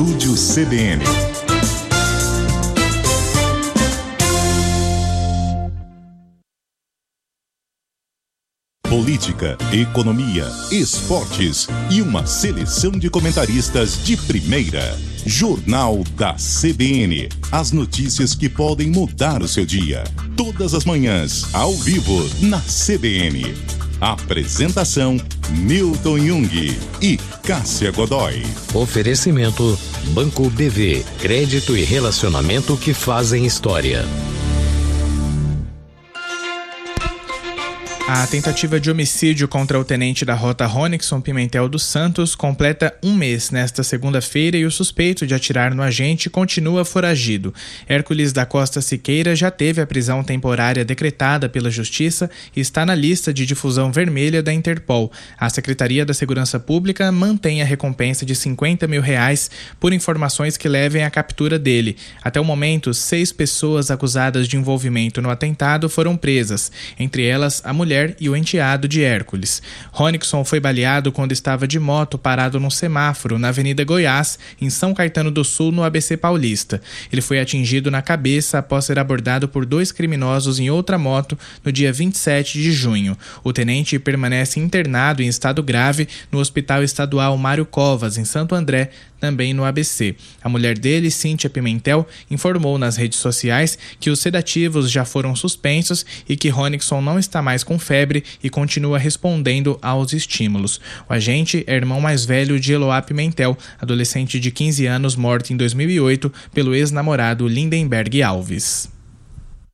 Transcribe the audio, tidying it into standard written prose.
Estúdio CBN. Política, economia, esportes e uma seleção de comentaristas de primeira. Jornal da CBN. As notícias que podem mudar o seu dia. Todas as manhãs, ao vivo, na CBN. Apresentação: Milton Jung e Cássia Godoy. Oferecimento: Banco BV. Crédito e relacionamento que fazem história. A tentativa de homicídio contra o tenente da rota Ronixon Pimentel dos Santos completa um mês nesta segunda-feira e o suspeito de atirar no agente continua foragido. Hércules da Costa Siqueira já teve a prisão temporária decretada pela Justiça e está na lista de difusão vermelha da Interpol. A Secretaria da Segurança Pública mantém a recompensa de R$50 mil por informações que levem à captura dele. Até o momento, 6 pessoas acusadas de envolvimento no atentado foram presas, entre elas a mulher e o enteado de Hércules. Ronixon foi baleado quando estava de moto parado num semáforo na Avenida Goiás, em São Caetano do Sul, no ABC Paulista. Ele foi atingido na cabeça após ser abordado por 2 criminosos em outra moto no dia 27 de junho. O tenente permanece internado em estado grave no Hospital Estadual Mário Covas, em Santo André, também no ABC. A mulher dele, Cíntia Pimentel, informou nas redes sociais que os sedativos já foram suspensos e que Ronixon não está mais com febre e continua respondendo aos estímulos. O agente é irmão mais velho de Eloá Pimentel, adolescente de 15 anos morta em 2008 pelo ex-namorado Lindenberg Alves.